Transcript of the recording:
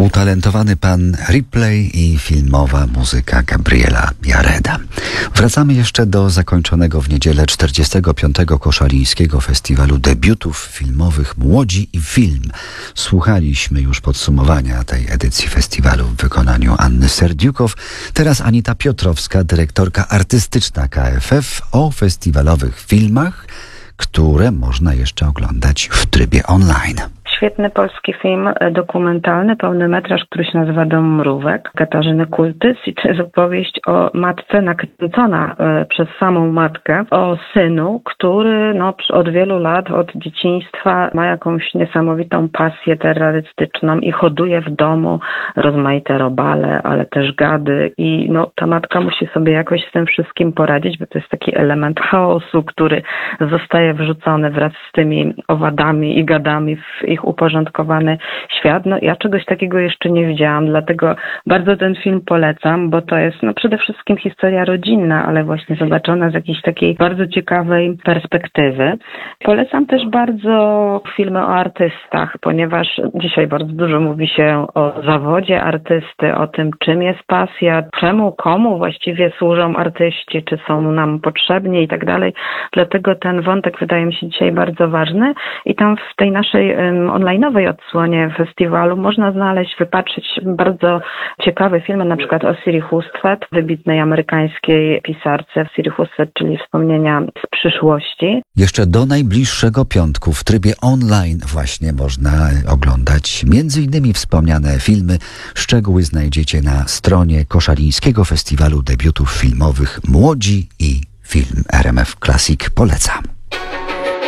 Utalentowany pan Ripley i filmowa muzyka Gabriela Jareda. Wracamy jeszcze do zakończonego w niedzielę 45. Koszalińskiego Festiwalu Debiutów Filmowych Młodzi i Film. Słuchaliśmy już podsumowania tej edycji festiwalu w wykonaniu Anny Serdiukow. Teraz Anita Piotrowska, dyrektorka artystyczna KFF, o festiwalowych filmach, które można jeszcze oglądać w trybie online. Świetny polski film dokumentalny, pełnometraż, który się nazywa Dom Mrówek, Katarzyny Kultys, i to jest opowieść o matce nakręcona przez samą matkę, o synu, który od wielu lat, od dzieciństwa ma jakąś niesamowitą pasję terrorystyczną i hoduje w domu rozmaite robale, ale też gady, i ta matka musi sobie jakoś z tym wszystkim poradzić, bo to jest taki element chaosu, który zostaje wrzucony wraz z tymi owadami i gadami w ich uporządkowany świat. Ja czegoś takiego jeszcze nie widziałam, dlatego bardzo ten film polecam, bo to jest przede wszystkim historia rodzinna, ale właśnie zobaczona z jakiejś takiej bardzo ciekawej perspektywy. Polecam też bardzo filmy o artystach, ponieważ dzisiaj bardzo dużo mówi się o zawodzie artysty, o tym, czym jest pasja, czemu, komu właściwie służą artyści, czy są nam potrzebni i tak dalej. Dlatego ten wątek wydaje mi się dzisiaj bardzo ważny i tam w tej naszej online'owej odsłonie festiwalu można znaleźć, wypatrzyć bardzo ciekawe filmy, na przykład o Siri Hustvedt, wybitnej amerykańskiej pisarce. Siri Hustvedt, czyli wspomnienia z przyszłości. Jeszcze do najbliższego piątku w trybie online właśnie można oglądać m.in. wspomniane filmy. Szczegóły znajdziecie na stronie Koszalińskiego Festiwalu Debiutów Filmowych Młodzi i Film. RMF Classic polecam.